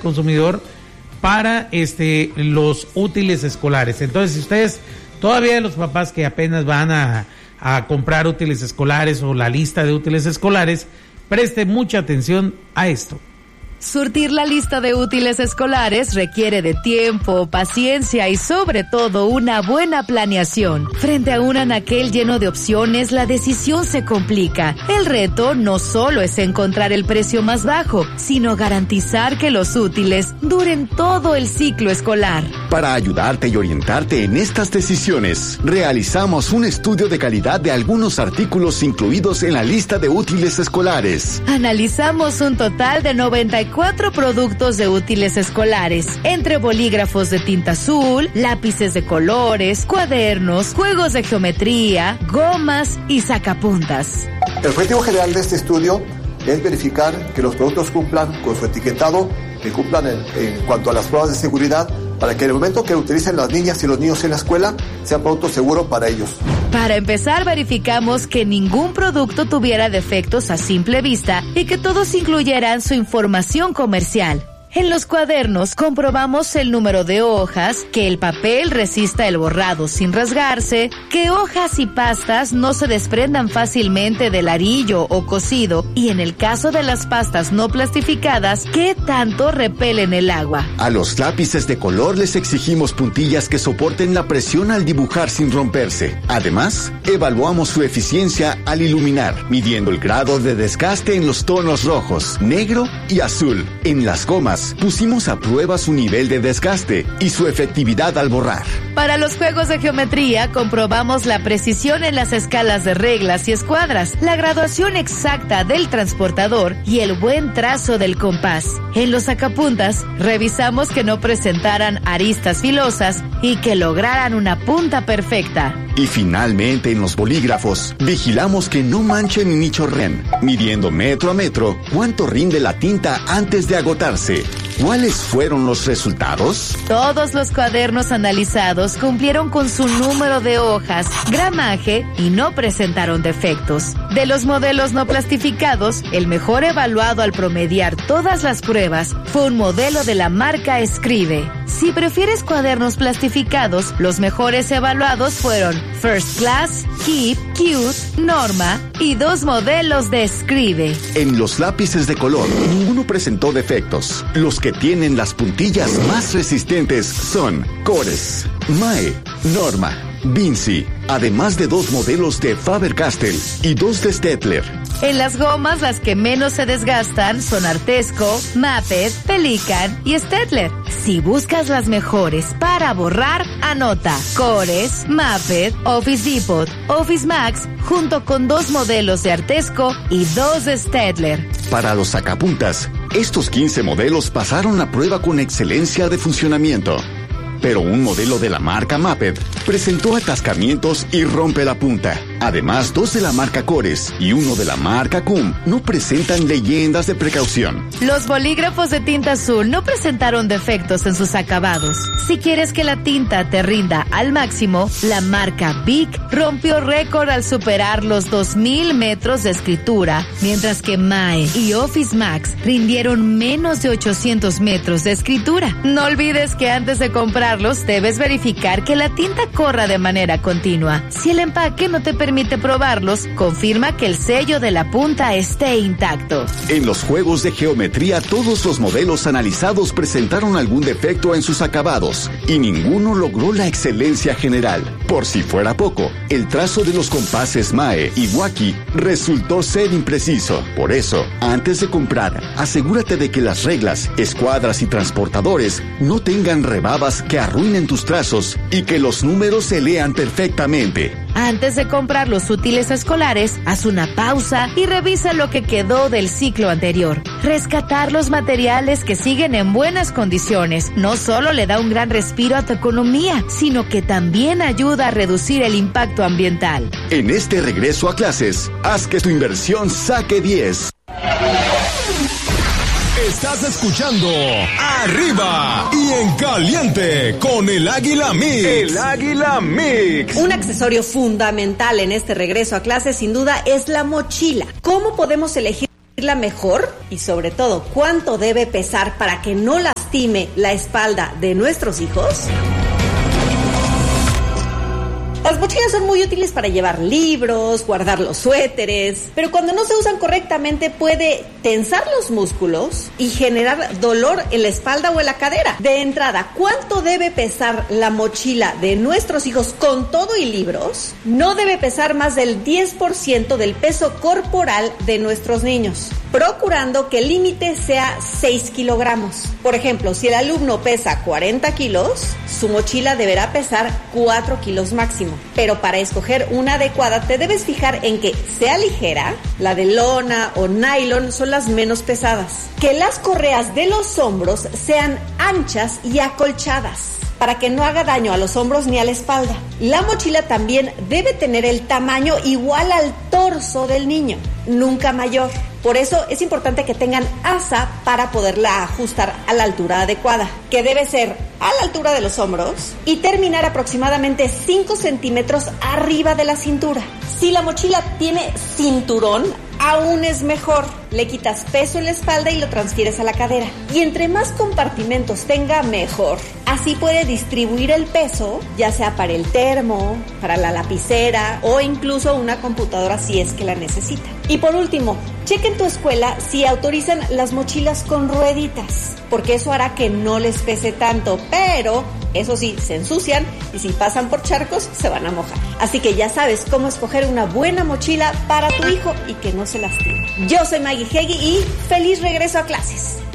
consumidor para los útiles escolares. Entonces, si ustedes, todavía los papás que apenas van a comprar útiles escolares o la lista de útiles escolares, preste mucha atención a esto. Surtir la lista de útiles escolares requiere de tiempo, paciencia y sobre todo una buena planeación. Frente a un anaquel lleno de opciones, la decisión se complica. El reto no solo es encontrar el precio más bajo, sino garantizar que los útiles duren todo el ciclo escolar. Para ayudarte y orientarte en estas decisiones, realizamos un estudio de calidad de algunos artículos incluidos en la lista de útiles escolares. Analizamos un total de 94 productos de útiles escolares, entre bolígrafos de tinta azul, lápices de colores, cuadernos, juegos de geometría, gomas y sacapuntas. El objetivo general de este estudio es verificar que los productos cumplan con su etiquetado, que cumplan en cuanto a las pruebas de seguridad, para que en el momento que utilicen las niñas y los niños en la escuela, sea producto seguro para ellos. Para empezar, verificamos que ningún producto tuviera defectos a simple vista y que todos incluyeran su información comercial. En los cuadernos comprobamos el número de hojas, que el papel resista el borrado sin rasgarse, que hojas y pastas no se desprendan fácilmente del arillo o cosido y en el caso de las pastas no plastificadas, que tanto repelen el agua. A los lápices de color les exigimos puntillas que soporten la presión al dibujar sin romperse. Además, evaluamos su eficiencia al iluminar, midiendo el grado de desgaste en los tonos rojos, negro y azul. En las gomas, pusimos a prueba su nivel de desgaste y su efectividad al borrar. Para los juegos de geometría, comprobamos la precisión en las escalas de reglas y escuadras, la graduación exacta del transportador y el buen trazo del compás. En los sacapuntas, revisamos que no presentaran aristas filosas y que lograran una punta perfecta. Y finalmente, en los bolígrafos, vigilamos que no manchen ni chorren, midiendo metro a metro cuánto rinde la tinta antes de agotarse. ¿Cuáles fueron los resultados? Todos los cuadernos analizados cumplieron con su número de hojas, gramaje y no presentaron defectos. De los modelos no plastificados, el mejor evaluado al promediar todas las pruebas fue un modelo de la marca Escribe. Si prefieres cuadernos plastificados, los mejores evaluados fueron First Class, Keep, Cute, Norma y 2 modelos de Escribe. En los lápices de color, ninguno presentó defectos. Los que tienen las puntillas más resistentes son Cores, Mae, Norma, Vinci, además de 2 modelos de Faber-Castell y 2 de Staedtler. En las gomas, las que menos se desgastan son Artesco, Maped, Pelican y Staedtler. Si buscas las mejores para borrar, anota Cores, Maped, Office Depot, Office Max, junto con 2 modelos de Artesco y 2 de Staedtler. Para los sacapuntas, estos 15 modelos pasaron la prueba con excelencia de funcionamiento. Pero un modelo de la marca Maped presentó atascamientos y rompe la punta. Además, 2 de la marca Cores y 1 de la marca Cum no presentan leyendas de precaución. Los bolígrafos de tinta azul no presentaron defectos en sus acabados. Si quieres que la tinta te rinda al máximo, la marca Bic rompió récord al superar los 2,000 metros de escritura, mientras que Mae y Office Max rindieron menos de 800 metros de escritura. No olvides que antes de comprarlos, debes verificar que la tinta corra de manera continua. Si el empaque no te permite probarlos, confirma que el sello de la punta esté intacto. En los juegos de geometría, todos los modelos analizados presentaron algún defecto en sus acabados y ninguno logró la excelencia general. Por si fuera poco, el trazo de los compases Mae y Wacky resultó ser impreciso. Por eso, antes de comprar, asegúrate de que las reglas, escuadras y transportadores no tengan rebabas que arruinen tus trazos y que los números se lean perfectamente. Antes de comprar los útiles escolares, haz una pausa y revisa lo que quedó del ciclo anterior. Rescatar los materiales que siguen en buenas condiciones no solo le da un gran respiro a tu economía, sino que también ayuda a reducir el impacto ambiental. En este regreso a clases, haz que tu inversión saque 10. Estás escuchando Arriba y en Caliente con el Águila Mix. El Águila Mix. Un accesorio fundamental en este regreso a clases sin duda es la mochila. ¿Cómo podemos elegir distribuirla mejor y sobre todo cuánto debe pesar para que no lastime la espalda de nuestros hijos? Las mochilas son muy útiles para llevar libros, guardar los suéteres, pero cuando no se usan correctamente puede tensar los músculos y generar dolor en la espalda o en la cadera. De entrada, ¿cuánto debe pesar la mochila de nuestros hijos con todo y libros? No debe pesar más del 10% del peso corporal de nuestros niños, procurando que el límite sea 6 kilogramos. Por ejemplo, si el alumno pesa 40 kilos, su mochila deberá pesar 4 kilos máximo. Pero para escoger una adecuada te debes fijar en que sea ligera, la de lona o nylon son las menos pesadas, que las correas de los hombros sean anchas y acolchadas, para que no haga daño a los hombros ni a la espalda. La mochila también debe tener el tamaño igual al torso del niño, nunca mayor. Por eso es importante que tengan asa para poderla ajustar a la altura adecuada, que debe ser a la altura de los hombros y terminar aproximadamente 5 centímetros arriba de la cintura. Si la mochila tiene cinturón, aún es mejor. Le quitas peso en la espalda y lo transfieres a la cadera. Y entre más compartimentos tenga, mejor. Así puede distribuir el peso, ya sea para el termo, para la lapicera o incluso una computadora si es que la necesita. Y por último, cheque en tu escuela si autorizan las mochilas con rueditas, porque eso hará que no les pese tanto, pero eso sí, se ensucian y si pasan por charcos se van a mojar. Así que ya sabes cómo escoger una buena mochila para tu hijo y que no se lastime. Yo soy Maggie Heggie y feliz regreso a clases.